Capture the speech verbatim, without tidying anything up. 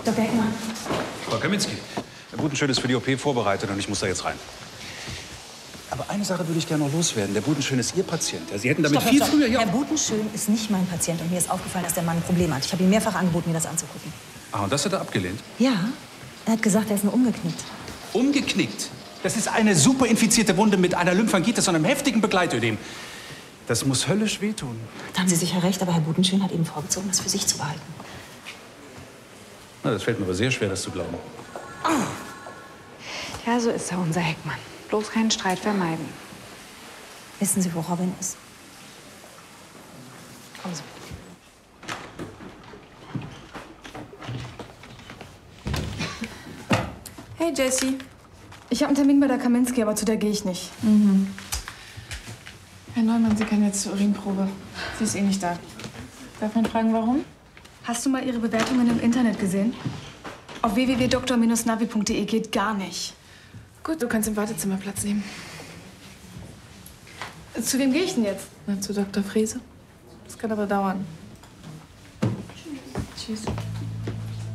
Doktor Beckmann. Frau Kaminski, Herr Butenschön ist für die O P vorbereitet und ich muss da jetzt rein. Aber eine Sache würde ich gerne noch loswerden. Der Butenschön ist Ihr Patient. Ja, Sie hätten damit Stopp, viel stopp. früher... Ja. Herr Butenschön ist nicht mein Patient und mir ist aufgefallen, dass der Mann ein Problem hat. Ich habe ihm mehrfach angeboten, mir das anzugucken. Ah, und das hat er abgelehnt? Ja, er hat gesagt, er ist nur umgeknickt. Umgeknickt? Das ist eine super infizierte Wunde mit einer Lymphangitis und einem heftigen Begleitödem. Das muss höllisch wehtun. Da haben Sie sicher recht, aber Herr Butenschön hat eben vorgezogen, das für sich zu behalten. Na, das fällt mir aber sehr schwer, das zu glauben. Oh. Ja, so ist er, unser Heckmann. Bloß keinen Streit vermeiden. Wissen Sie, wo Robin ist? Kommen Sie. Hey, Jessie. Ich habe einen Termin bei der Kaminski, aber zu der gehe ich nicht. Mhm. Herr Neumann, Sie können jetzt zur Urinprobe. Sie ist eh nicht da. Darf man fragen, warum? Hast du mal ihre Bewertungen im Internet gesehen? Auf w w w punkt doktor Bindestrich navi punkt de geht gar nicht. Gut, du kannst im Wartezimmer Platz nehmen. Zu wem gehe ich denn jetzt? Na, zu Doktor Frese. Das kann aber dauern. Tschüss. Tschüss.